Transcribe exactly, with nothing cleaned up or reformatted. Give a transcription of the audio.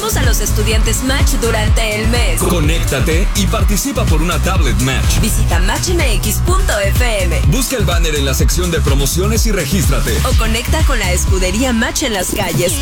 Apoyamos a los estudiantes Match durante el mes. Conéctate y participa por una tablet Match. Visita match m x punto f m. Busca el banner en la sección de promociones y regístrate. O conecta con la escudería Match en las calles